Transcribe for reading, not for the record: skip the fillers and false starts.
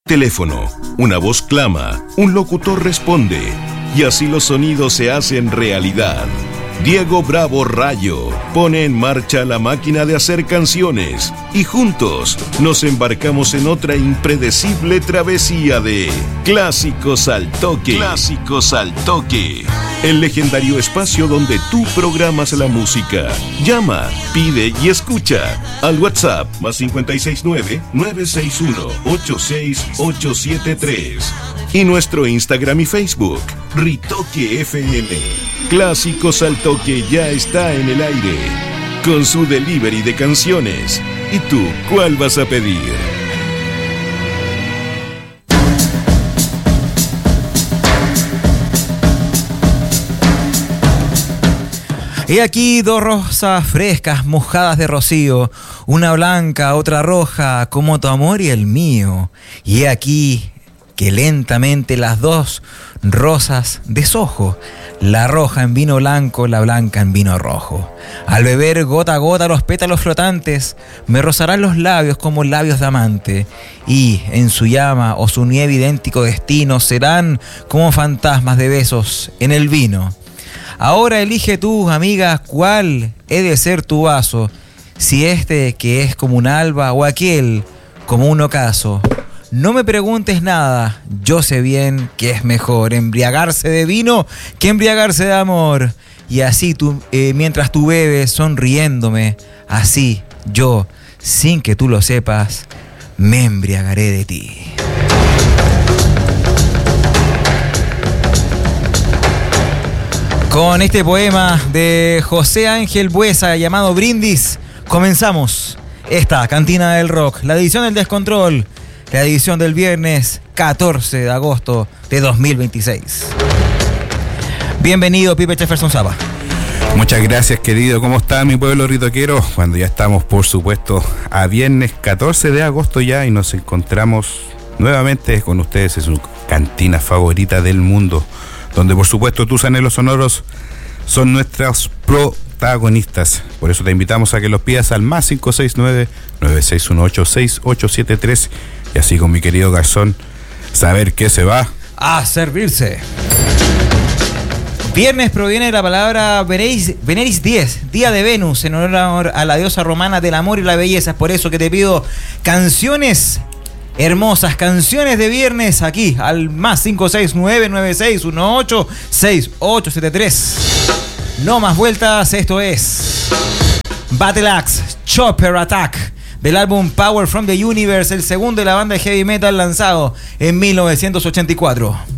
Teléfono, una voz clama, un locutor responde, y así los sonidos se hacen realidad. Diego Bravo Rayo pone en marcha la máquina de hacer canciones y juntos nos embarcamos en otra impredecible travesía de Clásicos al Toque. Clásicos al Toque. El legendario espacio donde tú programas la música. Llama, pide y escucha al WhatsApp +569 961 86873 y nuestro Instagram y Facebook Ritoque FM. Clásicos al Toque ya está en el aire con su delivery de canciones. ¿Y tú cuál vas a pedir? He aquí dos rosas frescas mojadas de rocío, una blanca, otra roja, como tu amor y el mío. Y he aquí que lentamente las dos rosas deshojo, la roja en vino blanco, la blanca en vino rojo. Al beber gota a gota los pétalos flotantes, me rozarán los labios como labios de amante, y en su llama o su nieve idéntico destino serán como fantasmas de besos en el vino. Ahora elige tú, amiga, cuál he de ser tu vaso, si este que es como un alba o aquel como un ocaso. No me preguntes nada, yo sé bien que es mejor embriagarse de vino que embriagarse de amor. Y así tú, mientras tú bebes sonriéndome, así yo, sin que tú lo sepas, me embriagaré de ti. Con este poema de José Ángel Buesa llamado Brindis, comenzamos esta Cantina del Rock, la edición del Descontrol, la edición del viernes 14 de agosto de 2026. Bienvenido, Pipe Jefferson Zapa. Muchas gracias, querido. ¿Cómo está mi pueblo ritoquero? Cuando ya estamos, por supuesto, a viernes 14 de agosto ya y nos encontramos nuevamente con ustedes en su cantina favorita del mundo, donde por supuesto tus anhelos sonoros son nuestros protagonistas. Por eso te invitamos a que los pidas al +569 9618 6873 y así con mi querido garzón saber qué se va a servirse. Viernes proviene de la palabra Veneris 10, día de Venus, en honor a la diosa romana del amor y la belleza. Es por eso que te pido canciones hermosas, canciones de viernes aquí al +569 9618 6873. No más vueltas, esto es Battle Axe Chopper Attack del álbum Power from the Universe, el segundo de la banda de heavy metal lanzado en 1984.